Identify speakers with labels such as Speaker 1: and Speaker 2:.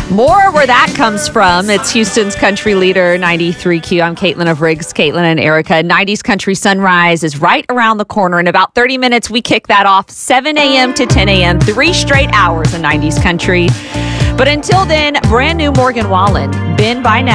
Speaker 1: More where that comes from. It's Houston's country leader, 93Q. I'm Caitlin of Riggs, Caitlin and Erica. 90s Country Sunrise is right around the corner. In about 30 minutes, we kick that off 7 a.m. to 10 a.m., 3 straight hours of 90s country. But until then, brand new Morgan Wallen, Been By Now.